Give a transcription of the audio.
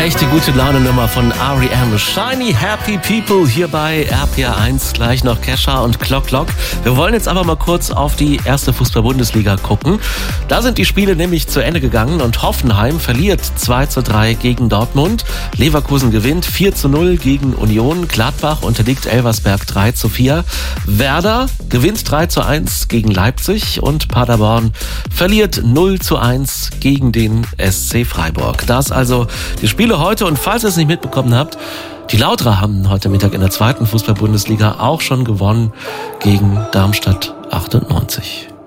Echte gute Laune-Nummer von R.E.M. Shiny Happy People hier bei RPR1. Gleich noch Kesha und Clock Clock. Wir wollen jetzt aber mal kurz auf die erste Fußball-Bundesliga gucken. Da sind die Spiele nämlich zu Ende gegangen und Hoffenheim verliert 2:3 gegen Dortmund. Leverkusen gewinnt 4:0 gegen Union. Gladbach unterliegt Elversberg 3:4. Werder gewinnt 3:1 gegen Leipzig und Paderborn verliert 0:1 gegen den SC Freiburg. Das also die Spiele heute, und falls ihr es nicht mitbekommen habt, die Lauterer haben heute Mittag in der zweiten Fußball-Bundesliga auch schon gewonnen gegen Darmstadt 98.